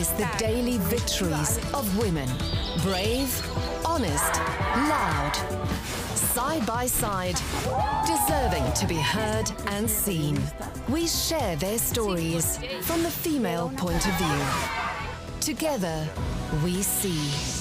dramatize the daily victories of women. Brave, honest, loud, side by side, deserving to be heard and seen. We share their stories from the female point of view. Together, we see.